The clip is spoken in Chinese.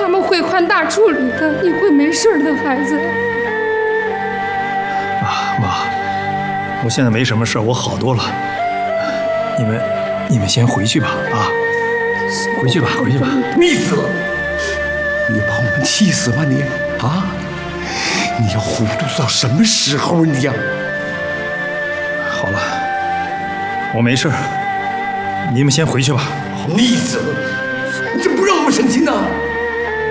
咱们会宽大处理的，你会没事的，孩子。 妈，我现在没什么事，我好多了。你们先回去吧，回去吧。 逆子，你把我们气死吧你！你要糊涂到什么时候你呀？ 好了，我没事，你们先回去吧。 逆子，你怎么不让我们省亲呢？